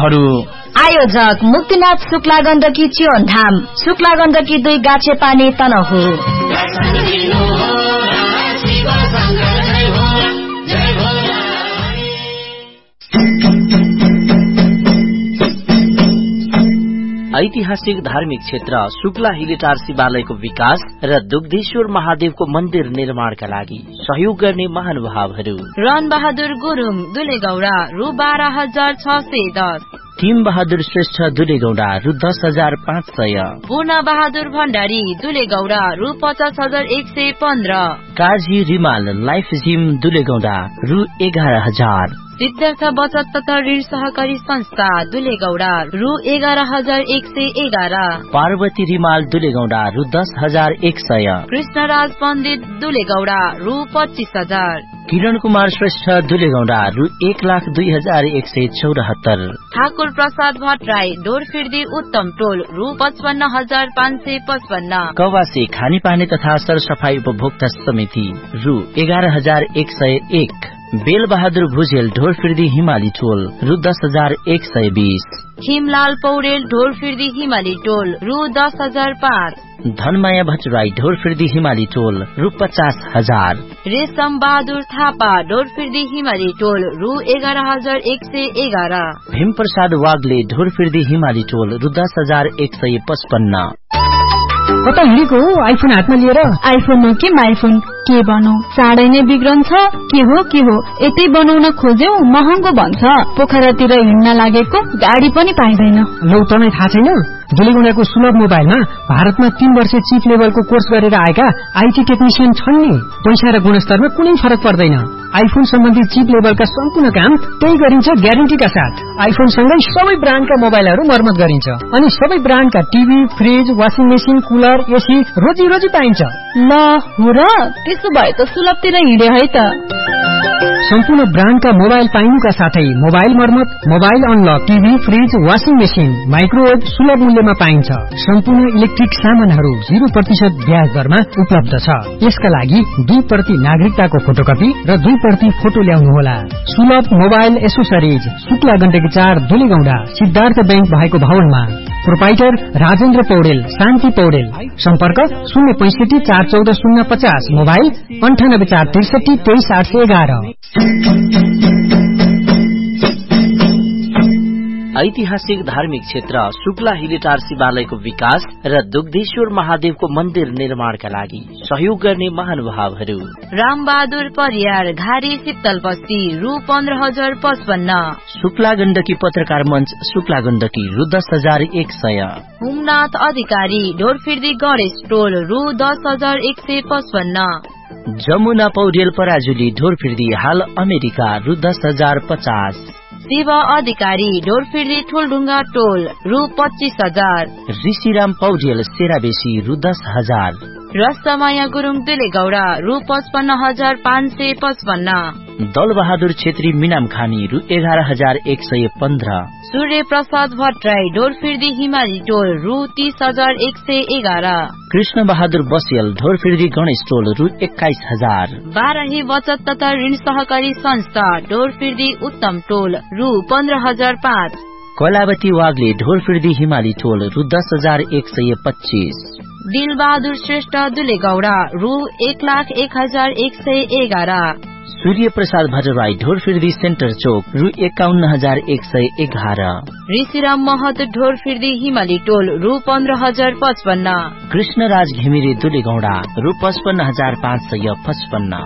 प्रयोगहरू। आयोजक मुक्तिनाथ शुक्ला गण्डकी चियोन धाम, शुक्ला गण्डकी 2 गाछे पानी तनहु। ऐतिहासिक धार्मिक क्षेत्र शुक्ला हिलेटार शिवालयको विकास र दुग्धेश्वर महादेवको मन्दिर निर्माणका लागि सहयोग गर्ने महानुभावहरू: रन बहादुर गुरुङ दुलेगौडा रु 12,610, टिम बहादुर श्रेष्ठ दुलेगौडा रु 10,500, पूर्ण बहादुर भण्डारी दुलेगौडा रु 50,115, काजी रिमाल लाइफ जिम दुलेगौडा रु 11,000, सिद्धार्थ बचत तथा ऋण सहकारी संस्था दुलेगौडा रु 11,111, पार्वती रिमाल दुलेगौडा रु 10,100, कृष्णराज पण्डित दुलेगौडा रु 25,000, किरण कुमार श्रेष्ठ दुलेगौडा रु 1,02,174, ठाकुर प्रसाद भट्टराई ढोरफिर्दी उत्तम टोल रु 55,555, कवासी खानेपानी तथा सरसफाई उपभोक्ता समिति रु 11,101, बेल बहादुर भुजेल ढोरफिर्दी हिमाली टोल रु 10,120, हिमलाल पौडेल ढोरफिर्दी हिमाली टोल रु 10,005, धनमाया भट्टराई ढोरफिर्दी हिमाली टोल रु 50,000, रेशम बहादुर थापा ढोरफिर्दी हिमाली टोल रु 11,111, भीम प्रसाद वाग्ले ढोरफिर्दी हिमाली टोल रु 10,155। कता हिँडेको आइफोन हातमा लिएर? आइफोन हो कि माइफोन, के बनौ? चाँडै नै बिग्रन्छ। के हो यतै बनाउन खोज्यौ महँगो भन्छ। पोखरातिर हिँड्न लागेको गाडी पनि पाइँदैन। लौ तँलाई थाहा छैन? दुलेगौडाको सुलभ मोबाइलमा भारतमा 3 वर्ष चिप लेभलको कोर्स गरेर आएका आईटी टेक्निशियन छन् नि। पैसा र गुणस्तरमा कुनै फरक पर्दैन। आइफोन सम्बन्धी चिप लेभलका सम्पूर्ण काम त्यही गरिन्छ ग्यारेन्टीका साथ। आइफोन सँगै सबै ब्रान्डका मोबाइलहरू मर्मत गरिन्छ अनि सबै ब्रान्डका TV, fridge, washing machine, cooler, AC रोजी पाइन्छ। ल हो र, त्यसो भए त सुलभतिर हिँडे है त। सम्पूर्ण ब्रान्डका मोबाइल पाइनुका साथै मोबाइल मर्मत, mobile unlock, TV, fridge, washing machine, microwave सुलभ मूल्यमा पाइन्छ। सम्पूर्ण इलेक्ट्रिक सामानहरू 0% ब्याज दरमा उपलब्ध छ। यसका लागि 2% नागरिकताको फोटोकपी र 2% फोटो ल्याउनुहोला। सुलभ mobile accessories, Shukla Gandaki 4 दुलेगौडा, Siddhartha bank भएको भवनमा। प्रोपाइटर राजेन्द्र पौडेल, शान्ति पौडेल। सम्पर्क 065 414 050, मोबाइल 98 463 23 811। ऐतिहासिक धार्मिक क्षेत्र शुक्ला हिलेटार शिवालयको विकास र दुग्धेश्वर महादेवको मन्दिर निर्माणका लागि सहयोग गर्ने महानुभावहरू: रामबहादुर परियार घारी शीतल बस्ती रु 15,055, शुक्ला गण्डकी पत्रकार मञ्च शुक्ला गण्डकी रु 10,100, हुमनाथ अधिकारी ढोरफिर्दी गणेश टोल रु 10,155, जमुना पौडेल पराजुली ढोरफिर्दी हाल अमेरिका रु 10,050, शिव अधिकारी ढोरफिर्दी ठुलढुङ्गा टोल रु 25,000, ऋषिराम पौडेल सेराबेसी रु 10,000, रसमाया गुरुङ दुलेगौडा रु 55,555, दल बहादुर छेत्री मिनाम खानी रु 11,115, सूर्य प्रसाद भट्टराई ढोरफिर्दी हिमाली टोल रु 30,111, कृष्ण बहादुर बसेल ढोरफिर्दी गणेश टोल रु 21,000, बाराही बचत तथा ऋण सहकारी संस्था ढोरफिर्दी उत्तम टोल रु 15,005, कलावती वाग्ले ढोरफिर्दी हिमाली टोल रु 10,125, दिल बहादुर श्रेष्ठ दुलेगौडा रु 1,01,111, सूर्य प्रसाद भट्टराई ढोरफिर्दी सेन्टर चौक रु 51,111, ऋषिराम महत ढोरफिर्दी हिमाली टोल रु 15,055, कृष्णराज घिमिरे दुलेगौडा रु 55,555।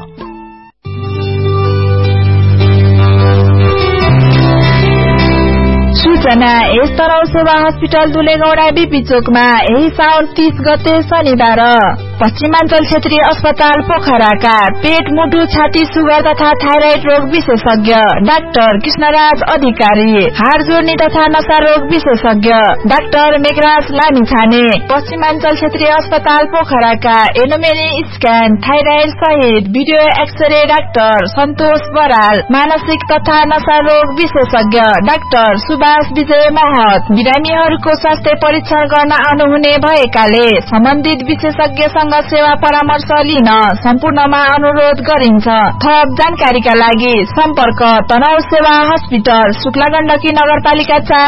सूचना यस तरह सेवा हस्पिटल दुलेगौडा बीपी चोकमा यही साउन 30 गते शनिबार पश्चिमाञ्चल क्षेत्रीय अस्पताल पोखराका पेट, मुटु, छाती, सुगर तथा थाइराइड रोग विशेषज्ञ डाक्टर कृष्णराज अधिकारी, हाड जोड्ने तथा नशा रोग विशेषज्ञ डाक्टर मेघराज लामिछाने, पश्चिमाञ्चल क्षेत्रीय अस्पताल पोखराका एनोमेली स्क्यान, थाइराइड सहित भिडियो एक्सरे डाक्टर सन्तोष बराल, मानसिक तथा नशा रोग विशेषज्ञ डाक्टर सुभाष विजय महत, बिरामीहरूको स्वास्थ्य परीक्षण गर्न आउनुहुने भएकाले सम्बन्धित विशेषज्ञसँग सेवा परामर्श लिन सम्पूर्णमा अनुरोध गरिन्छ। थप जानकारीका लागि सम्पर्क तनहुँ सेवा हस्पिटल शुक्ला गण्डकी नगरपालिका 4